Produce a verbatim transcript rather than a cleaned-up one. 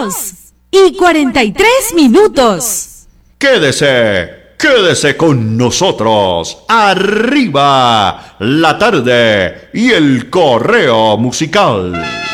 dos y cuarenta y tres minutos. Quédese, quédese con nosotros. Arriba la tarde y el correo musical.